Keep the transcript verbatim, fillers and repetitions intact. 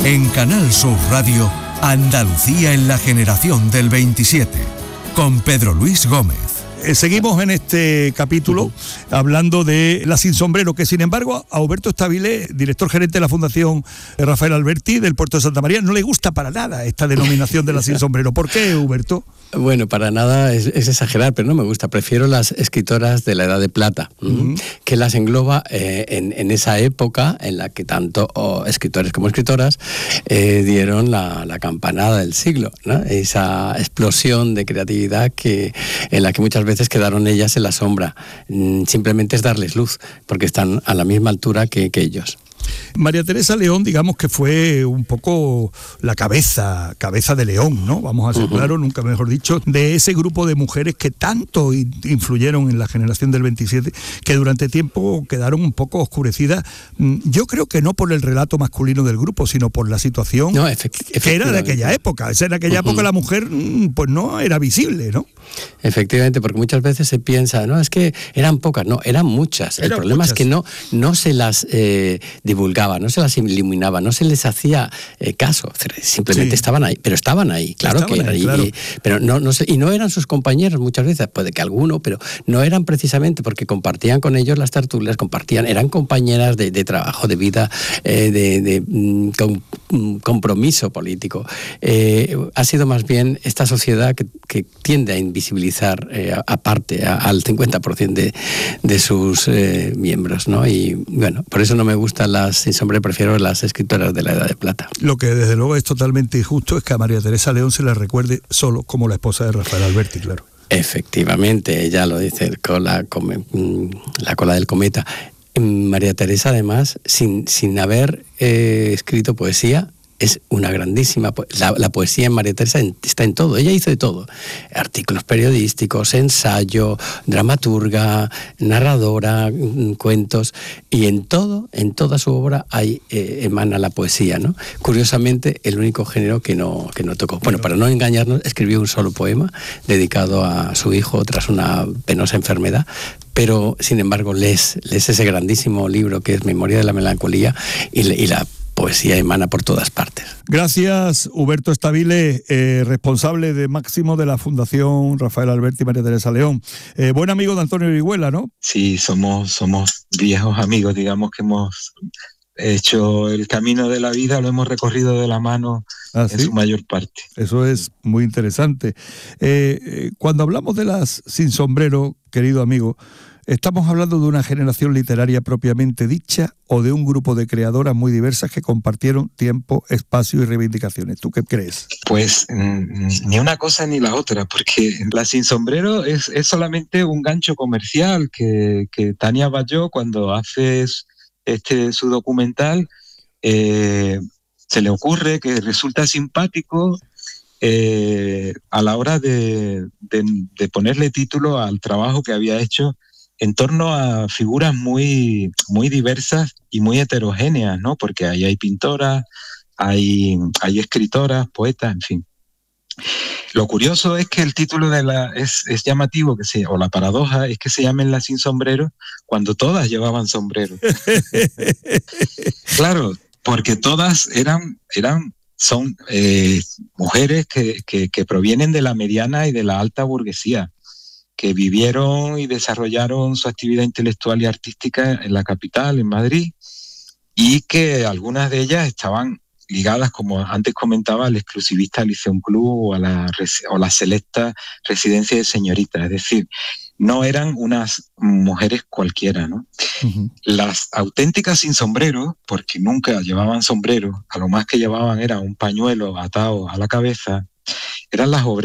En Canal Sur Radio, Andalucía en la generación del veintisiete, con Pedro Luis Gómez. Eh, seguimos en este capítulo uh-huh. hablando de la Sin Sombrero, que sin embargo a Huberto Estabile, director gerente de la Fundación Rafael Alberti del Puerto de Santa María, no le gusta para nada esta denominación de la Sin Sombrero. ¿Por qué, Huberto? Bueno, para nada es, es exagerar, pero no me gusta. Prefiero las escritoras de la Edad de Plata, uh-huh. que las engloba eh, en, en esa época en la que tanto oh, escritores como escritoras eh, dieron la, la campanada del siglo, ¿no? Esa explosión de creatividad que en la que muchas veces quedaron ellas en la sombra. Simplemente es darles luz, porque están a la misma altura que, que ellos. María Teresa León, digamos que fue un poco la cabeza, cabeza de León, ¿no? Vamos a ser uh-huh. claros, nunca mejor dicho, de ese grupo de mujeres que tanto influyeron en la generación del veintisiete, que durante tiempo quedaron un poco oscurecidas. Yo creo que no por el relato masculino del grupo, sino por la situación no, efect- que era de aquella época. En aquella uh-huh. época la mujer pues no era visible, ¿no? Efectivamente, porque muchas veces se piensa, no, es que eran pocas, no, eran muchas. Eran el problema muchas. Es que no, no se las eh, divulgaba, no se las iluminaba, no se les hacía eh, caso, simplemente sí. estaban ahí, pero estaban ahí, claro estaban que eran ahí, claro. y, pero no, no se, y no eran sus compañeros muchas veces, puede que alguno, pero no eran precisamente porque compartían con ellos las tertulias, compartían, eran compañeras de, de trabajo, de vida, eh, de, de mm, con, compromiso político. Eh, ha sido más bien esta sociedad que, que tiende a invisibilizar eh, aparte a, al cincuenta por ciento de, de sus eh, miembros, ¿no? Y bueno, por eso no me gustan las Sin Sombrero, prefiero las escritoras de la Edad de Plata. Lo que desde luego es totalmente injusto es que a María Teresa León se la recuerde solo como la esposa de Rafael Alberti, claro. Efectivamente, ella lo dice con la, con la cola del cometa. María Teresa, además, sin, sin haber eh, escrito poesía, es una grandísima... La, la poesía en María Teresa está en todo. Ella hizo de todo. Artículos periodísticos, ensayo, dramaturga, narradora, cuentos. Y en todo, en toda su obra hay eh, emana la poesía, ¿no? Curiosamente, el único género que no, que no tocó. Bueno, para no engañarnos, escribió un solo poema dedicado a su hijo tras una penosa enfermedad. Pero, sin embargo, lees, lees ese grandísimo libro que es Memoria de la Melancolía y, y la poesía emana por todas partes. Gracias, Huberto Estabile, eh, responsable de máximo de la Fundación Rafael Alberti y María Teresa León. Eh, buen amigo de Antonio Orihuela, ¿no? Sí, somos, somos viejos amigos, digamos que hemos hecho el camino de la vida, lo hemos recorrido de la mano ¿Ah, en sí? su mayor parte. Eso es muy interesante. Eh, eh, cuando hablamos de las Sin Sombrero, querido amigo, ¿estamos hablando de una generación literaria propiamente dicha o de un grupo de creadoras muy diversas que compartieron tiempo, espacio y reivindicaciones? ¿Tú qué crees? Pues mmm, ni una cosa ni la otra, porque La Sin Sombrero es, es solamente un gancho comercial que, que Tania Bayó, cuando hace este, su documental, eh, se le ocurre que resulta simpático eh, a la hora de, de, de ponerle título al trabajo que había hecho en torno a figuras muy, muy diversas y muy heterogéneas, ¿no? Porque ahí hay pintoras, hay, hay escritoras, poetas, en fin. Lo curioso es que el título de la es, es llamativo, que se, o la paradoja es que se llamen Las Sin Sombrero cuando todas llevaban sombrero. Claro, porque todas eran, eran son eh, mujeres que, que, que provienen de la mediana y de la alta burguesía, que vivieron y desarrollaron su actividad intelectual y artística en la capital, en Madrid, y que algunas de ellas estaban ligadas, como antes comentaba, al exclusivista Lyceum Club o a la, o la selecta residencia de señoritas. Es decir, no eran unas mujeres cualquiera, ¿no? Uh-huh. Las auténticas sin sombrero, porque nunca llevaban sombrero, a lo más que llevaban era un pañuelo atado a la cabeza, eran las obreras